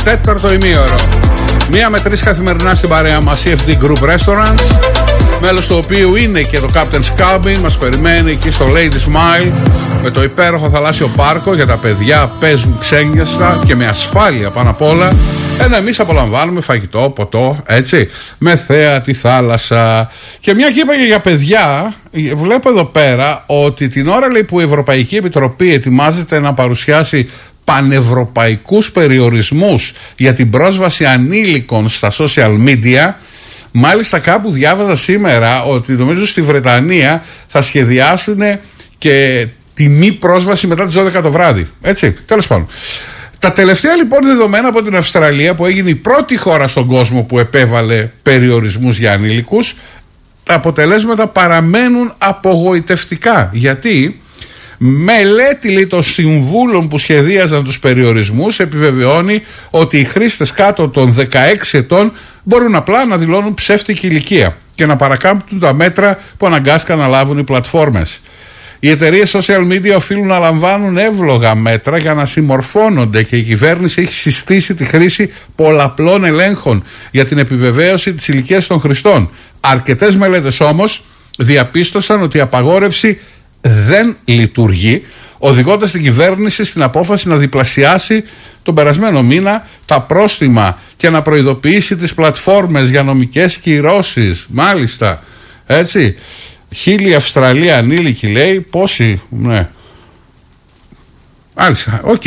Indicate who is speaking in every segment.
Speaker 1: τέταρτο ημίωρο. 1 με 3 καθημερινά στην παρέα μας, CFD Group Restaurants, μέλος του οποίου είναι και το Captain's Cabin. Μας περιμένει εκεί στο Ladies Mile με το υπέροχο θαλάσσιο πάρκο για τα παιδιά. Παίζουν ξένιαστα και με ασφάλεια πάνω απ' όλα. Ενώ εμείς απολαμβάνουμε φαγητό, ποτό, έτσι, με θέα τη θάλασσα. Και μια και είπα για παιδιά, βλέπω εδώ πέρα ότι την ώρα, λέει, που η Ευρωπαϊκή Επιτροπή ετοιμάζεται να παρουσιάσει πανευρωπαϊκούς περιορισμούς για την πρόσβαση ανήλικων στα social media, μάλιστα κάπου διάβαζα σήμερα ότι νομίζω στη Βρετανία θα σχεδιάσουν και τη μη πρόσβαση μετά τις 12 το βράδυ. Έτσι, τέλος πάντων. Τα τελευταία λοιπόν δεδομένα από την Αυστραλία, που έγινε η πρώτη χώρα στον κόσμο που επέβαλε περιορισμούς για ανήλικους, τα αποτελέσματα παραμένουν απογοητευτικά. Γιατί μελέτη, λέει, των συμβούλων που σχεδίαζαν τους περιορισμούς επιβεβαιώνει ότι οι χρήστες κάτω των 16 ετών μπορούν απλά να δηλώνουν ψεύτικη ηλικία και να παρακάμπτουν τα μέτρα που αναγκάστηκαν να λάβουν οι πλατφόρμες. Οι εταιρείες social media οφείλουν να λαμβάνουν εύλογα μέτρα για να συμμορφώνονται και η κυβέρνηση έχει συστήσει τη χρήση πολλαπλών ελέγχων για την επιβεβαίωση της ηλικίας των χρηστών. Αρκετές μελέτες όμως διαπίστωσαν ότι η απαγόρευση δεν λειτουργεί, οδηγώντας την κυβέρνηση στην απόφαση να διπλασιάσει τον περασμένο μήνα τα πρόστιμα και να προειδοποιήσει τις πλατφόρμες για νομικές κυρώσεις. Μάλιστα, έτσι. 1.000 Αυστραλοί ανήλικοι, λέει, πόσοι, ναι. Μάλιστα, οκ.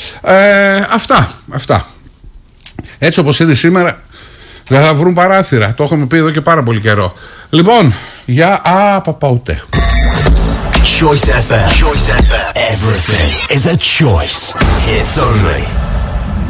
Speaker 1: Αυτά. Έτσι όπως είναι σήμερα, δεν θα βρουν παράθυρα. Το έχουμε πει εδώ και πάρα πολύ καιρό. Λοιπόν, για παπαούτε.
Speaker 2: Choice FM. Choice FM. Everything is a choice. Hits only.